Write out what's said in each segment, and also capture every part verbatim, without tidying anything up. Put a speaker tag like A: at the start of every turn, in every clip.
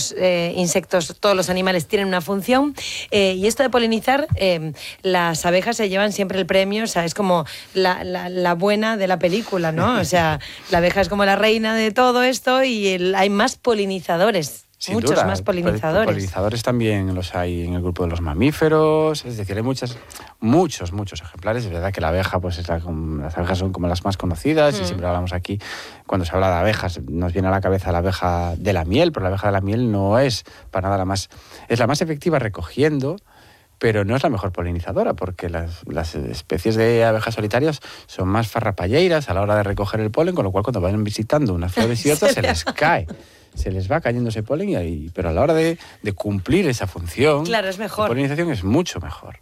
A: los eh, insectos, todos los animales tienen una función. Eh, y esto de polinizar, eh, las abejas se llevan siempre el premio, o sea, es como la, la, la buena de la película, ¿no? O sea, la abeja es como la reina de todo esto y el, hay más polinizadores.
B: Sin
A: Muchos
B: duda,
A: más polinizadores.
B: Polinizadores también los hay en el grupo de los mamíferos, es decir, hay muchas, muchos, muchos ejemplares. Es verdad que la abeja, pues es la, las abejas son como las más conocidas mm. y siempre hablamos aquí, cuando se habla de abejas, nos viene a la cabeza la abeja de la miel, pero la abeja de la miel no es para nada la más, es la más efectiva recogiendo, pero no es la mejor polinizadora, porque las, las especies de abejas solitarias son más farrapalleiras a la hora de recoger el polen, con lo cual cuando vayan visitando unas flores y otras se les cae. Se les va cayendo ese polen, y ahí, pero a la hora de, de cumplir esa función,
A: claro, es mejor.
B: La polinización es mucho mejor.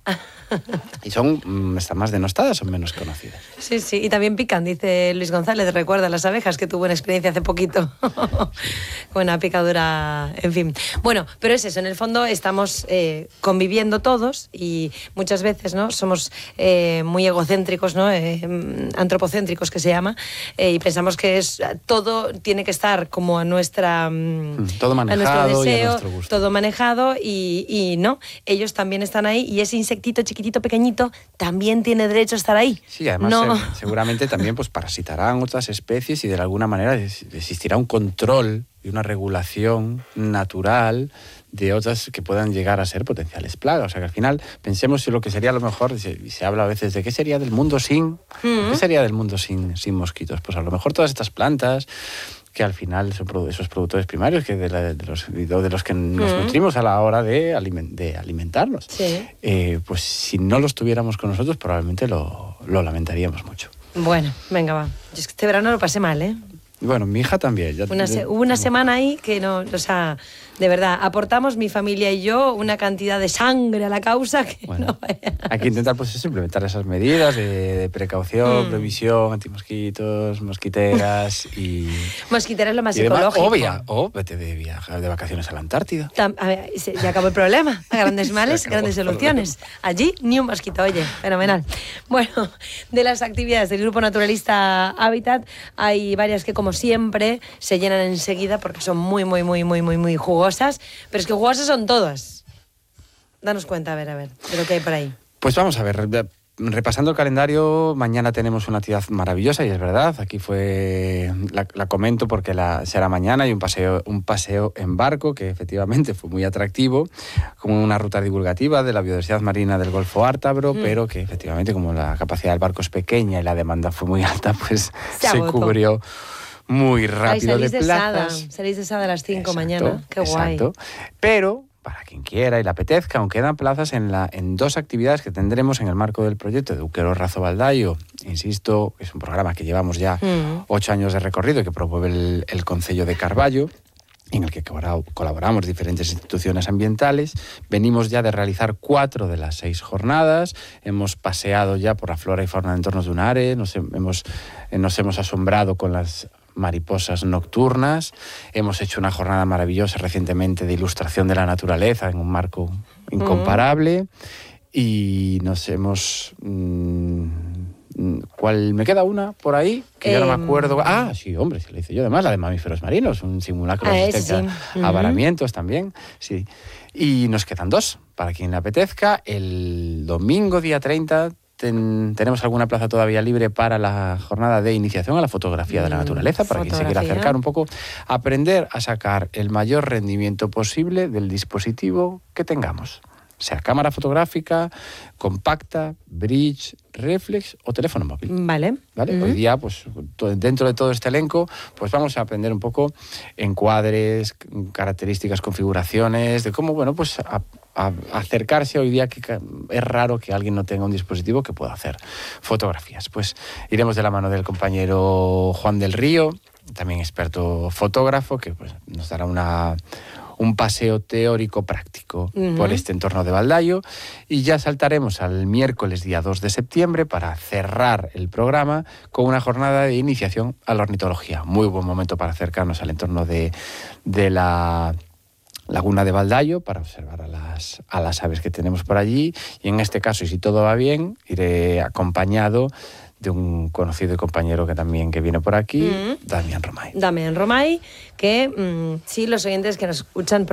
B: Y son, están más denostadas, son menos conocidas.
A: Sí, sí, y también pican, dice Luis González, recuerda las abejas, que tuvo una experiencia hace poquito con una picadura, en fin. Bueno, pero es eso, en el fondo estamos eh, conviviendo todos y muchas veces, ¿no? Somos eh, muy egocéntricos, ¿no? Eh, antropocéntricos, que se llama, eh, y pensamos que es todo tiene que estar como a nuestra...
B: Todo manejado,
A: a nuestro deseo,
B: y a nuestro gusto.
A: Todo manejado y, y no, ellos también están ahí y ese insectito chiquitito, pequeñito, también tiene derecho a estar ahí.
B: Sí, además
A: no.
B: eh, seguramente también pues parasitarán otras especies y de alguna manera existirá un control y una regulación natural de otras que puedan llegar a ser potenciales plagas. O sea que al final pensemos en lo que sería lo mejor, se, se habla a veces de qué sería del mundo sin, mm. ¿qué sería del mundo sin, sin mosquitos? Pues a lo mejor todas estas plantas que al final son esos productores primarios que de, la, de, los, de los que nos mm. nutrimos a la hora de, aliment, de alimentarnos.
A: Sí.
B: Eh, pues si no los tuviéramos con nosotros, probablemente lo, lo lamentaríamos mucho.
A: Bueno, venga, va. Yo es que este verano lo pasé mal, ¿eh?
B: Bueno, mi hija también. Ya,
A: una se, hubo una semana ahí que no, o sea, de verdad, aportamos mi familia y yo una cantidad de sangre a la causa que
B: bueno,
A: no vaya.
B: Hay que intentar pues eso, implementar esas medidas de, de precaución, mm. previsión, antimosquitos, mosquiteras y...
A: Mosquiteras es lo más
B: y demás.
A: ecológico.
B: Obvia, o vete de viajar de vacaciones a la Antártida.
A: Tam, a ver, ya acabó el problema. A grandes males, grandes soluciones. Allí ni un mosquito, oye, fenomenal. Bueno, de las actividades del Grupo Naturalista Hábitat hay varias que, como siempre, se llenan enseguida porque son muy, muy, muy, muy, muy, muy jugosas. Pero es que jugosas son todas. Danos cuenta, a ver, a ver, de lo que hay por ahí.
B: Pues vamos a ver, repasando el calendario, mañana tenemos una actividad maravillosa y es verdad, aquí fue, la, la comento porque la, será mañana y un paseo, un paseo en barco que efectivamente fue muy atractivo, como una ruta divulgativa de la biodiversidad marina del Golfo Ártabro, mm. pero que efectivamente como la capacidad del barco es pequeña y la demanda fue muy alta, pues se, se cubrió muy rápido.
A: Ay,
B: de
A: de
B: plazas.
A: Sada, salís de Sada a las cinco
B: exacto,
A: mañana, qué guay.
B: Exacto, pero... para quien quiera y le apetezca, aún quedan plazas en, la, en dos actividades que tendremos en el marco del proyecto de Euquero Razo Baldaio. Insisto, es un programa que llevamos ya mm. ocho años de recorrido y que promueve el, el Concello de Carballo, en el que colaboramos diferentes instituciones ambientales. Venimos ya de realizar cuatro de las seis jornadas, hemos paseado ya por la flora y fauna de entornos dunares, nos hemos, nos hemos asombrado con las mariposas nocturnas, hemos hecho una jornada maravillosa recientemente de ilustración de la naturaleza en un marco incomparable mm. y nos hemos... Mmm, ¿cuál me queda una por ahí? Que eh, yo no me acuerdo. Ah, sí, hombre, sí, la hice yo además, la de mamíferos marinos, un simulacro de asistencia sí. a varamientos también, sí. Y nos quedan dos, para quien le apetezca. El domingo, día treinta, Ten, tenemos alguna plaza todavía libre para la jornada de iniciación a la fotografía de la naturaleza, para quien se quiera acercar un poco, aprender a sacar el mayor rendimiento posible del dispositivo que tengamos, sea cámara fotográfica, compacta, bridge, reflex o teléfono móvil.
A: Vale.
B: ¿Vale? Uh-huh. Hoy día, pues dentro de todo este elenco, pues vamos a aprender un poco encuadres, características, configuraciones, de cómo, bueno, pues a, a acercarse hoy día, que es raro que alguien no tenga un dispositivo que pueda hacer fotografías. Pues iremos de la mano del compañero Juan del Río, también experto fotógrafo, que pues nos dará una... un paseo teórico práctico uh-huh. por este entorno de Baldaio, y ya saltaremos al miércoles día dos de septiembre para cerrar el programa con una jornada de iniciación a la ornitología. Muy buen momento para acercarnos al entorno de, de la laguna de Baldaio para observar a las, a las aves que tenemos por allí, y en este caso, y si todo va bien, iré acompañado de un conocido y compañero que también que viene por aquí, mm. Damián Romay.
A: Damián Romay, que mm, sí, los oyentes que nos escuchan